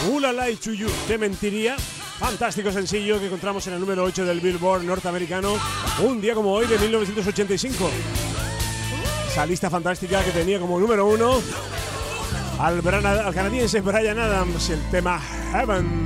Ooh La La to You, te mentiría. Fantástico sencillo que encontramos en el número 8 del Billboard norteamericano, un día como hoy de 1985. Esa lista fantástica que tenía como número 1 al canadiense Bryan Adams, el tema Heaven.